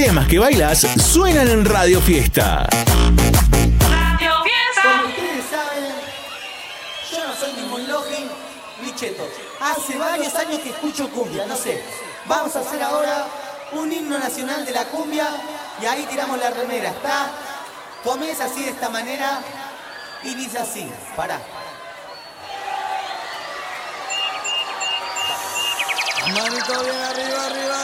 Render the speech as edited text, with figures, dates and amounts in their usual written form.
temas que bailas suenan en Radio Fiesta. Radio Fiesta. Como ustedes saben, yo no soy ningún login ni cheto. Hace varios años que escucho cumbia, no sé. Vamos a hacer ahora un himno nacional de la cumbia y ahí tiramos la remera, ¿está? Comienza así de esta manera y dice así, pará. Manito bien arriba, arriba.